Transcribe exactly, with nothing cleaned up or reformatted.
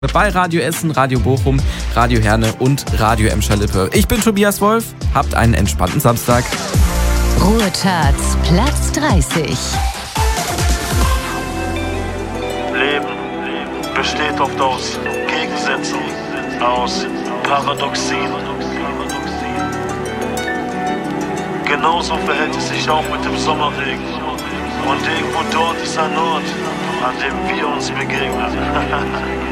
Bei Radio Essen, Radio Bochum, Radio Herne und Radio Emscher-Lippe. Ich bin Tobias Wolf, habt einen entspannten Samstag. Ruhrcharts Platz dreißig. Leben besteht oft aus Gegensätzen, aus Paradoxien. Genauso verhält es sich auch mit dem Sommerregen. Und irgendwo dort ist ein Ort, an dem wir uns begegnen.